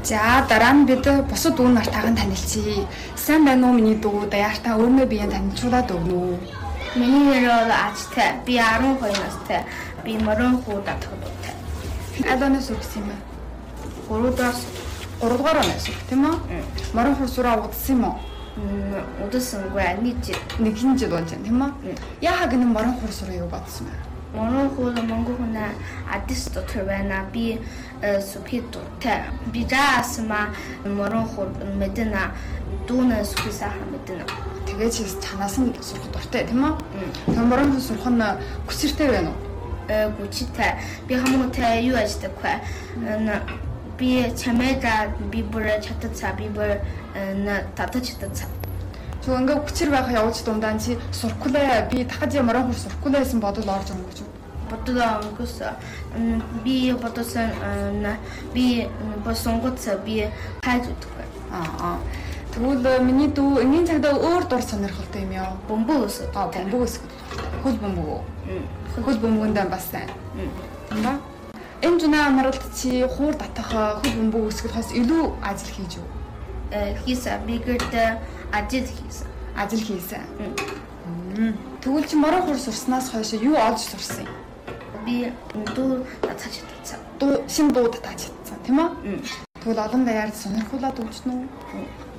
За дараа нь бид бусад дүү нартайгаа танилцъя. Сайн байна уу миний дүү? Даяартаа өөрнөө биеэ танилцуулаад өгнө үү? Миний нэр бол Ажтай. Би 12 настай. Би морин хүү татхадтай. Адонос өгсөн юм байна. 3 дугаар онос өгөх тийм үү? Морин хүү сураа удсан юм уу? Удасангүй нэг хин жил болж байна тийм үү? Яагаад гэнэ морин хүү сураа юу бодсон бэ? Морин хүү Монгол хүн адис дотор байна. Би супхиттэй. Би жаасма морин хүү мэдэнэ. Дүүнээс хүсаахан мэдэнэ. Тэгээ чи чанаас нь сурах дуртай тийм үү? Тэгээ морин хүү сурах нь хүчтэй байна уу? Гүчтэй. Би хамаатай юу ажилладаг вэ? Би чамайда би бүр чатацаа би бүр татачтацаа. Чөө ингээ хүчээр байхаа явуулж дундаа чи сурхуулаа би дахад ямар хөр сурхуулаа гэсэн бодол орж өнгөж үү? Бодлоо өнгөс би бодсон би босонгоц би хайж утга. Тэгвэл миний дүү энгийн цагтаа өөр дур сонирхолтой юм яа? Бомбоос. Бомбоос. Хөл бомбоо. Хөл бомбондаа бас сайн. Тийм ба? Энэ жинаа амралт чи хуур татах хөл бомбоо өсгөхөөс илүү ажил хийж юу? Хийсэ бигэрдэ ажил хийсэн. Тэгвэл чи морин хуур сурснаас хойш юу олж сурсан юм? Би дуу татаж чадсан. Шин дуу татаж чадсан тийм үү? Тэгвэл олон даяар сонирхуулаад өгч нү?